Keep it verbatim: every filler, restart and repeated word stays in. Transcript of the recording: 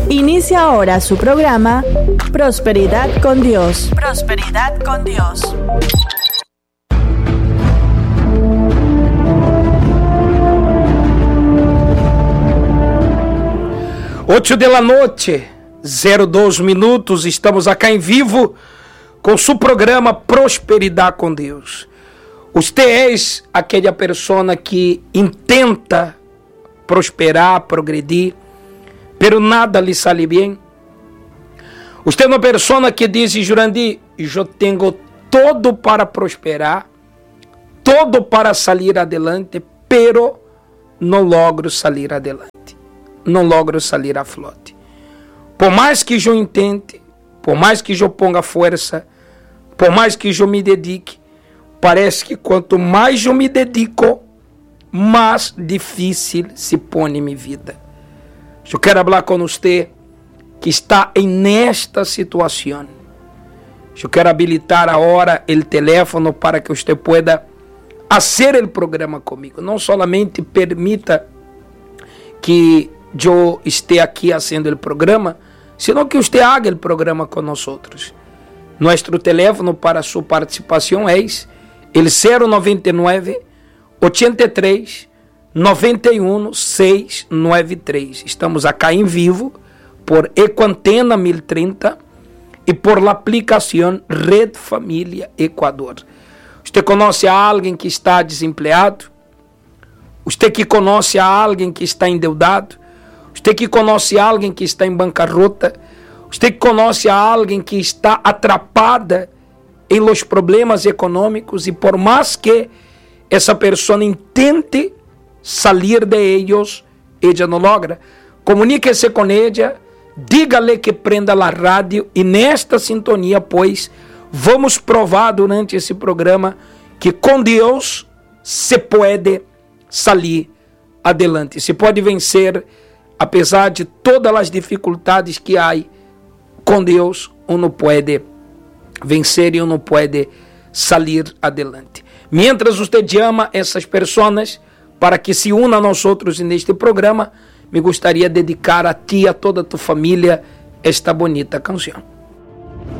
Inicia ahora su programa Prosperidad con Dios. Prosperidad con Dios. oito da noite, zero dois minutos, estamos acá em vivo com seu programa Prosperidade com Deus. Você é aquela pessoa que intenta prosperar, progredir, pero nada lhe sale bem. Você é uma pessoa que diz, Jurandir, eu tenho todo para prosperar, todo para sair adelante, pero não logro sair adelante. Não logro sair a flote. Por mais que eu intente, por mais que eu ponga força, por mais que eu me dedique, parece que quanto mais eu me dedico, mais difícil se põe minha vida. Eu quero falar com você que está nesta situação. Eu quero habilitar agora o telefone para que você pueda fazer o programa comigo. Não solamente permita que eu esté aqui fazendo o programa, senão que você haga o programa com nós. Nosso telefone para sua participação é o zero nove nove, oito três, nove um, seis nove três. Estamos acá em vivo por Ecoantena mil e trinta e por la aplicação Rede Família Equador. Você conhece alguém que está desempregado? Você que conhece alguém que está endeudado? Você que conhece alguém que está em bancarrota? Você que conhece alguém que está atrapada em los problemas econômicos e por mais que essa pessoa intente sair de ellos, ella não logra? Comuníquese com ella, diga-lhe que prenda a rádio e nesta sintonia, pois, vamos provar durante esse programa que com Deus se pode sair adelante, se pode vencer. Apesar de todas as dificuldades que há, com Deus uno pode vencer e uno pode sair adelante. Mientras usted chama essas pessoas para que se unam a nós outros neste programa, me gostaria de dedicar a ti e a toda a tua família esta bonita canção.